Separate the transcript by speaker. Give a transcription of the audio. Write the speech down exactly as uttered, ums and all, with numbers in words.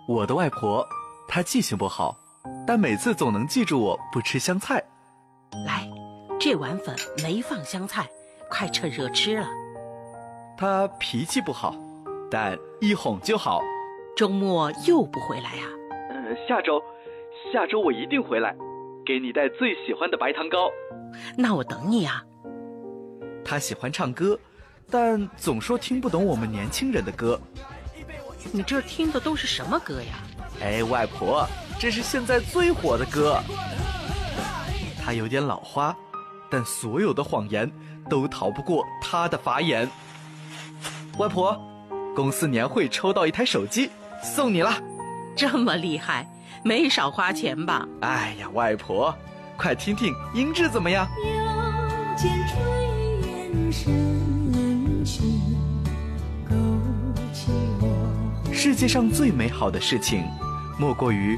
Speaker 1: 我的外婆，她记性不好，但每次总能记住我不吃香菜。
Speaker 2: 来，这碗粉没放香菜，快趁热吃了。
Speaker 1: 她脾气不好，但一哄就好。
Speaker 2: 周末又不回来啊？
Speaker 1: 呃，下周，下周我一定回来，给你带最喜欢的白糖糕。
Speaker 2: 那我等你啊。
Speaker 1: 她喜欢唱歌，但总说听不懂我们年轻人的歌。
Speaker 2: 你这听的都是什么歌呀？
Speaker 1: 哎，外婆，这是现在最火的歌。她有点老花，但所有的谎言都逃不过她的法眼。外婆，公司年会抽到一台手机，送你了。
Speaker 2: 这么厉害，没少花钱吧？
Speaker 1: 哎呀，外婆，快听听音质怎么样？
Speaker 3: 又见炊烟升起，勾起我。
Speaker 1: 世界上最美好的事情，莫过于